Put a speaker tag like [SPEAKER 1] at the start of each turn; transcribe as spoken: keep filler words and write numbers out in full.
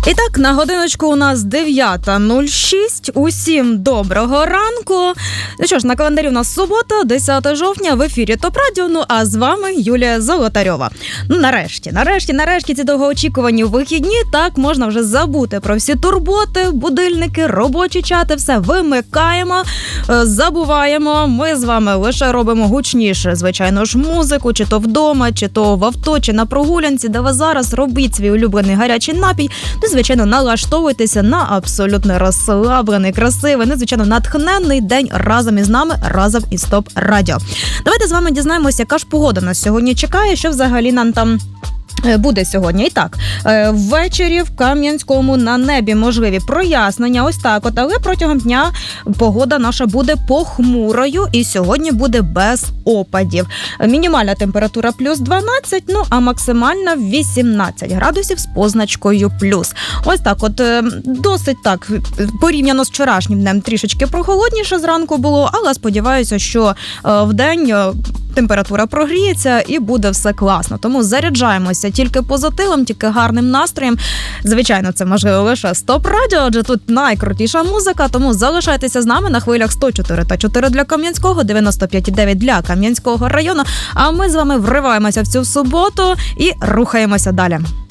[SPEAKER 1] І так, на годиночку у нас дев'ята нуль шість. Усім доброго ранку. Ну що ж, на календарі у нас субота, десяте жовтня, в ефірі ТОП Радіо. Ну а з вами Юлія Золотарьова. Ну нарешті, нарешті, нарешті ці довгоочікувані вихідні. Так, можна вже забути про всі турботи, будильники, робочі чати. Все вимикаємо, забуваємо. Ми з вами лише робимо гучніше, звичайно ж, музику, чи то вдома, чи то в авто, чи на прогулянці, де ви зараз робіть свій улюблений гарячий напій. Ну, звичайно, налаштовуйтеся на абсолютно розслаблений, красивий, надзвичайно натхненний день разом із нами, разом із ТОП Радіо. Давайте з вами дізнаємося, яка ж погода нас сьогодні чекає, що взагалі нам там буде сьогодні. І так, ввечері в Кам'янському на небі можливі прояснення, ось так от, але протягом дня погода наша буде похмурою і сьогодні буде без опадів. Мінімальна температура плюс дванадцять, ну а максимальна вісімнадцять градусів з позначкою плюс. Ось так от, досить так, порівняно з вчорашнім днем трішечки прохолодніше зранку було, але сподіваюся, що вдень температура прогріється і буде все класно. Тому заряджаємося тільки позитивом, тільки гарним настроєм. Звичайно, це можливо лише з ТОП Радіо, адже тут найкрутіша музика, тому залишайтеся з нами на хвилях сто чотири та чотири для Кам'янського, дев'яносто п'ять і дев'ять для Кам'янського району. А ми з вами вриваємося в цю суботу і рухаємося далі.